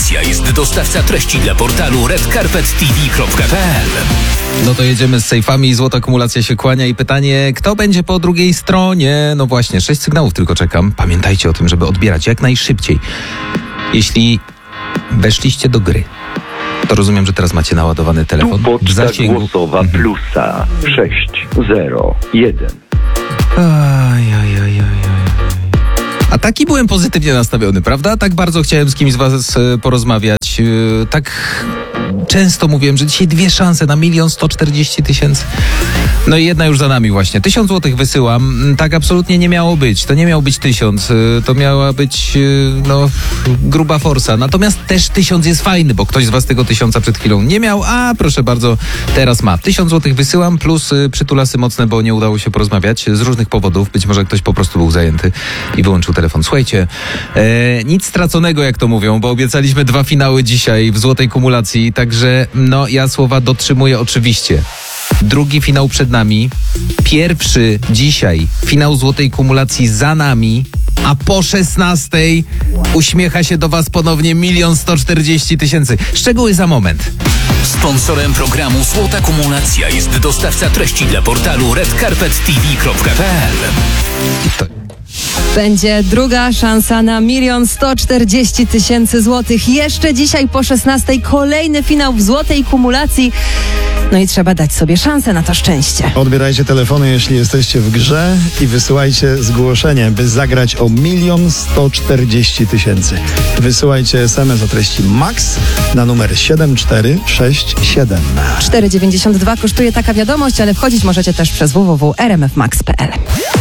Kumulacja jest dostawca treści dla portalu redcarpettv.pl. No to jedziemy z sejfami i złota kumulacja się kłania i pytanie, kto będzie po drugiej stronie? No właśnie, 6 sygnałów tylko czekam. Pamiętajcie o tym, żeby odbierać jak najszybciej. Jeśli weszliście do gry, to rozumiem, że teraz macie naładowany telefon. Tu poczta głosowa plusa 601. A taki byłem pozytywnie nastawiony, prawda? Tak bardzo chciałem z kimś z was porozmawiać. Tak często mówiłem, że dzisiaj 2 szanse na 1 140 000. No i jedna już za nami właśnie. 1000 złotych wysyłam. Tak absolutnie nie miało być. To nie miał być 1000. To miała być gruba forsa. Natomiast też 1000 jest fajny, bo ktoś z was tego 1000 przed chwilą nie miał, a proszę bardzo, teraz ma. 1000 złotych wysyłam plus przytulasy mocne, bo nie udało się porozmawiać z różnych powodów. Być może ktoś po prostu był zajęty i wyłączył telefon. Słuchajcie, nic straconego, jak to mówią, bo obiecaliśmy 2 finały dzisiaj w złotej kumulacji, także no ja słowa dotrzymuję oczywiście. Drugi finał przed nami, pierwszy dzisiaj finał złotej kumulacji za nami, a po 16 uśmiecha się do was ponownie 1 140 000. Szczegóły za moment. Sponsorem programu Złota Kumulacja jest dostawca treści dla portalu redcarpettv.pl. Będzie druga szansa na 1 140 000 złotych. Jeszcze dzisiaj po 16 kolejny finał w złotej kumulacji. No i trzeba dać sobie szansę na to szczęście. Odbierajcie telefony, jeśli jesteście w grze i wysyłajcie zgłoszenie, by zagrać o 1 140 000. Wysyłajcie SMS o treści MAX na numer 7467. 4,92 kosztuje taka wiadomość, ale wchodzić możecie też przez www.rmfmax.pl.